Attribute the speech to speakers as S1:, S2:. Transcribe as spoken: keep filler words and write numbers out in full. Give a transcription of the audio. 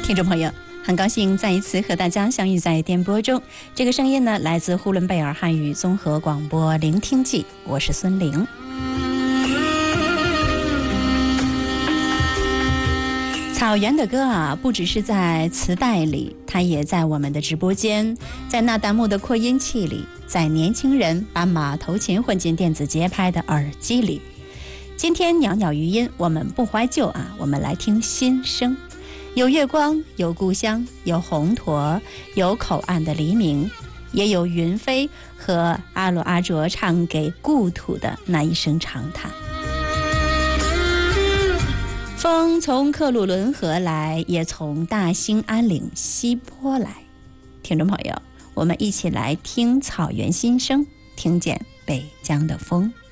S1: 听众朋友，很高兴再一次和大家相遇在电波中。这个声音呢，来自呼伦贝尔汉语综合广播聆听记，我是孙玲。草原的歌啊，不只是在磁带里，它也在我们的直播间，在那弹幕的扩音器里，在年轻人把马头琴混进电子节拍的耳机里。今天袅袅余音，我们不怀旧啊，我们来听新声。有月光，有故乡，有红驼，有口岸的黎明，也有云飞和阿鲁阿卓唱给故土的那一声长叹。风从克鲁伦河来，也从大兴安岭西坡来。听众朋友，我们一起来听草原新声，听见北疆的风。